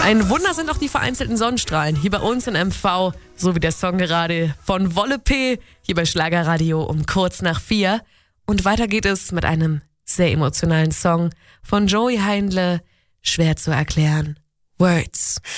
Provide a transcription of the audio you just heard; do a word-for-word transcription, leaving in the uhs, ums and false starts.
Ein Wunder sind auch die vereinzelten Sonnenstrahlen hier bei uns in M V, so wie der Song gerade von Wolle P. hier bei Schlagerradio um kurz nach vier. Und weiter geht es mit einem sehr emotionalen Song von Joey Heindle, schwer zu erklären. Words.